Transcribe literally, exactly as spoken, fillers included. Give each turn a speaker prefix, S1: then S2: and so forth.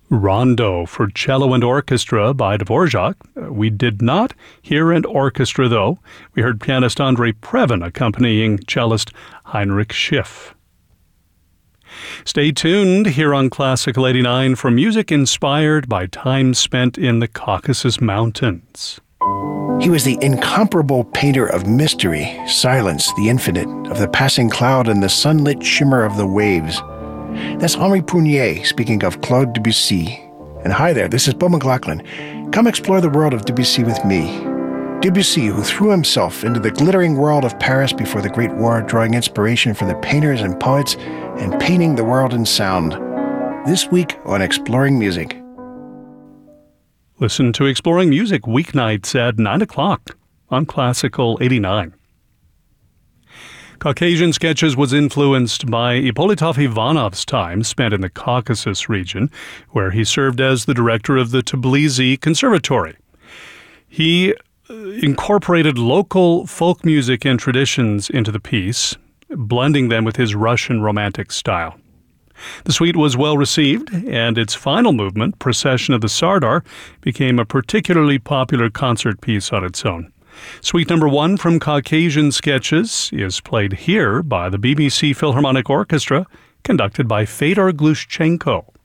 S1: Rondo for cello and orchestra by Dvorak. We did not hear an orchestra, though. We heard pianist Andrei Previn accompanying cellist Heinrich Schiff. Stay tuned here on Classical eighty-nine for music inspired by time spent in the Caucasus Mountains.
S2: He was the incomparable painter of mystery, silence, the infinite, of the passing cloud and the sunlit shimmer of the waves. That's Henri Prunier speaking of Claude Debussy. And hi there, this is Beau McLaughlin. Come explore the world of Debussy with me. Debussy, who threw himself into the glittering world of Paris before the Great War, drawing inspiration from the painters and poets and painting the world in sound. This week on Exploring Music.
S1: Listen to Exploring Music weeknights at nine o'clock on Classical eighty-nine. Caucasian Sketches was influenced by Ippolitov Ivanov's time spent in the Caucasus region, where he served as the director of the Tbilisi Conservatory. He incorporated local folk music and traditions into the piece, blending them with his Russian Romantic style. The suite was well received, and its final movement, Procession of the Sardar, became a particularly popular concert piece on its own. Suite number one from Caucasian Sketches is played here by the B B C Philharmonic Orchestra, conducted by Fedor Glushchenko.